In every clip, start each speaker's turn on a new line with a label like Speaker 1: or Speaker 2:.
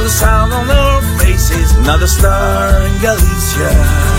Speaker 1: the sound on their faces, another star in Galicia.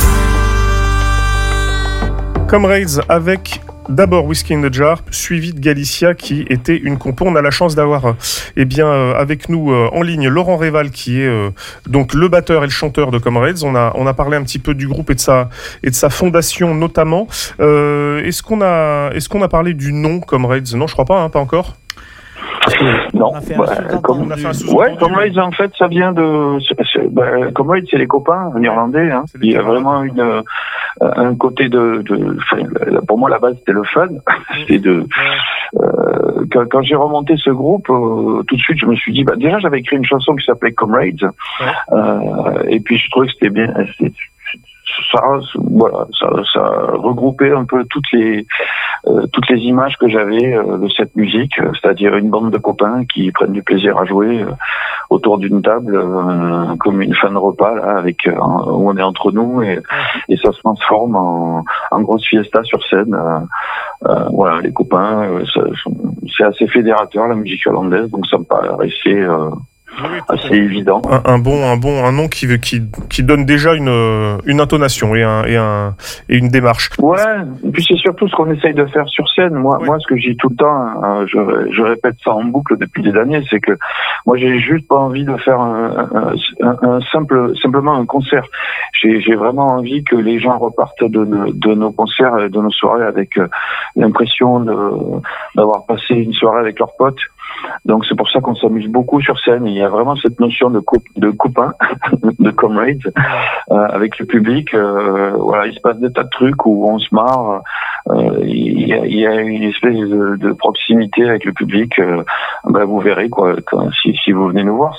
Speaker 2: Comrades avec d'abord Whiskey in the Jar, suivi de Galicia qui était une compo. On a la chance d'avoir avec nous en ligne Laurent Réval qui est donc le batteur et le chanteur de Comrades. On a parlé un petit peu du groupe et de sa fondation notamment. Est-ce qu'on a parlé du nom Comrades? Non, je crois pas, pas encore.
Speaker 3: Non, Comrades en fait ça vient de Comrades c'est les copains en irlandais, il y a vraiment un côté pour moi la base c'était le fun. C'était quand j'ai remonté ce groupe tout de suite je me suis dit déjà j'avais écrit une chanson qui s'appelait Comrades et puis je trouvais que c'était bien, ça regroupait un peu toutes les images que j'avais de cette musique, c'est-à-dire une bande de copains qui prennent du plaisir à jouer autour d'une table comme une fin de repas là, où on est entre nous et ça se transforme en grosse fiesta sur scène. Voilà, les copains, c'est assez fédérateur la musique irlandaise, donc ça me paraissait assez évident.
Speaker 2: Un nom qui donne déjà une intonation et une démarche.
Speaker 3: Ouais, et puis c'est surtout ce qu'on essaye de faire sur scène. Moi, ce que je dis tout le temps, je répète ça en boucle depuis des années, c'est que moi j'ai juste pas envie de faire simplement un concert. J'ai vraiment envie que les gens repartent de nos concerts et de nos soirées avec l'impression d'avoir passé une soirée avec leurs potes. Donc c'est pour ça qu'on s'amuse beaucoup sur scène. Il y a vraiment cette notion de copain, de comrades avec le public. Il se passe des tas de trucs où on se marre. Il y a une espèce de proximité avec le public. Vous verrez si vous venez nous voir,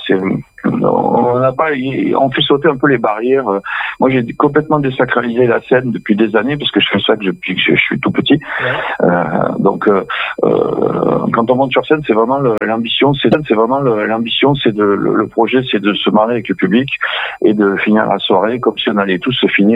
Speaker 3: on fait sauter un peu les barrières. Moi, j'ai complètement désacralisé la scène depuis des années parce que je fais ça depuis que je suis tout petit. Quand on monte sur scène, c'est vraiment l'ambition. Le projet, c'est de se marier avec le public et de finir la soirée comme si on allait tous se finir